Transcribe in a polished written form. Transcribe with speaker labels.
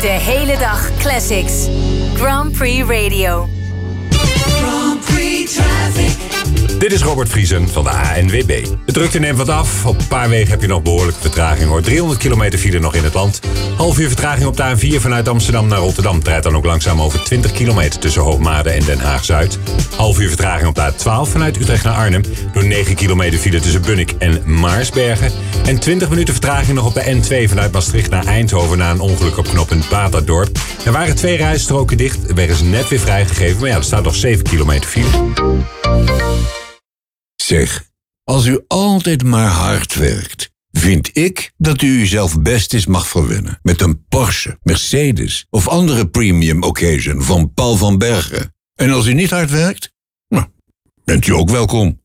Speaker 1: De hele dag classics. Grand Prix Radio.
Speaker 2: Grand Prix Traffic.
Speaker 3: Dit is Robert Vriesen van de ANWB. De drukte neemt wat af. Op een paar wegen heb je nog behoorlijke vertraging hoor. 300 kilometer file nog in het land. Half uur vertraging op de A4 vanuit Amsterdam naar Rotterdam. Draait dan ook langzaam over 20 kilometer tussen Hoogmade en Den Haag-Zuid. Half uur vertraging op de A12 vanuit Utrecht naar Arnhem. Door 9 kilometer file tussen Bunnik en Maarsbergen. En 20 minuten vertraging nog op de N2 vanuit Maastricht naar Eindhoven na een ongeluk op knooppunt Baterdorp. Er waren 2 rijstroken dicht. De weg is net weer vrijgegeven. Maar ja, er staat nog 7 kilometer file.
Speaker 4: Zeg, als u altijd maar hard werkt, vind ik dat u uzelf best eens mag verwennen met een Porsche, Mercedes of andere premium occasion van Paul van Bergen. En als u niet hard werkt, nou, bent u ook welkom.